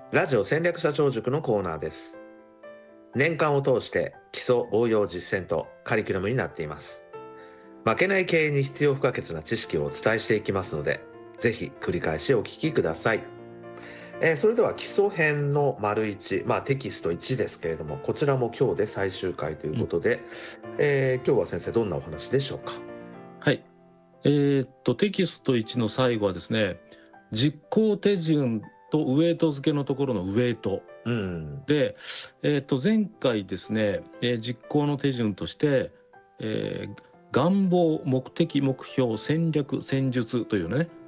ラジオ戦略社長塾のコーナーです。年間を通して基礎応用実践とカリキュラムになっています。負けない経営に必要不可欠な知識をお伝えしていきますので、ぜひ繰り返しお聞きください。それでは基礎編の丸1、テキスト1ですけれども、こちらも今日で最終回ということで、今日は先生どんなお話でしょうか。 はい。テキスト1の最後はですね、実行手順とウェイト付けのところのウェイトで、前回ですね、実行の手順として、願望、目的、目標、戦略、戦術というね、